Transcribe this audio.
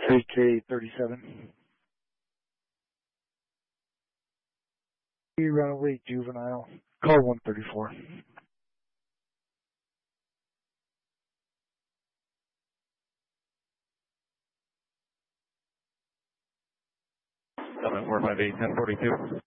AK-37. Runaway juvenile. Call 134. Summit 458, 1042.